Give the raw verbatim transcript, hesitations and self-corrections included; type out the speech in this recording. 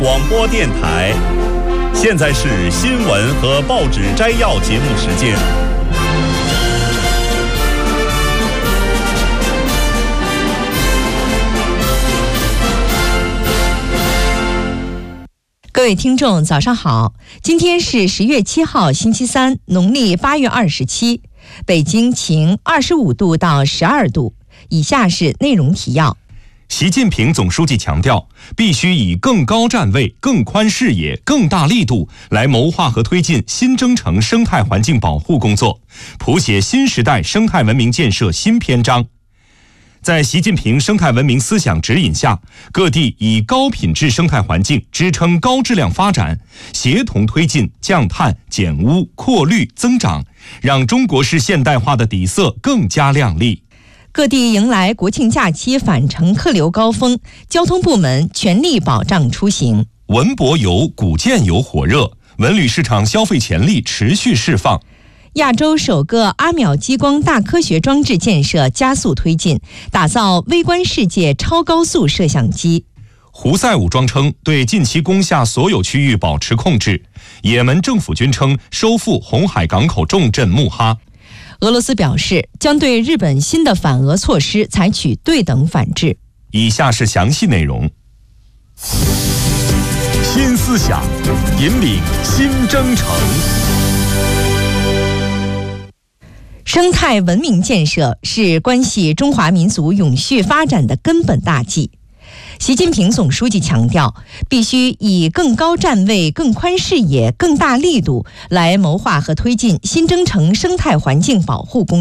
广播电台，现在是新闻和报纸摘要节目时间。 各位听众早上好，今天是十月七号星期三，农历八月二十七，北京晴，二十五度到十二度。以下是内容提要。 习近平总书记强调，必须以更高站位、更宽视野、更大力度来谋划和推进新征程生态环境保护工作，谱写新时代生态文明建设新篇章。在习近平生态文明思想指引下，各地以高品质生态环境支撑高质量发展，协同推进降碳、减污、扩绿、增长，让中国式现代化的底色更加亮丽。 各地迎来国庆假期返程客流高峰，交通部门全力保障出行。 文博游、古建游火热，文旅市场消费潜力持续释放。 亚洲首个阿秒激光大科学装置建设加速推进，打造微观世界超高速摄像机。 胡塞武装称对近期攻下所有区域保持控制。也门政府军称收复红海港口重镇穆哈。 俄罗斯表示将对日本新的反俄措施采取对等反制。 以下是详细内容。 新思想引领新征程。 生态文明建设是关系中华民族永续发展的根本大计。习近平总书记强调，必须以更高站位、更宽视野、更大力度来谋划和推进新征程生态环境保护工作。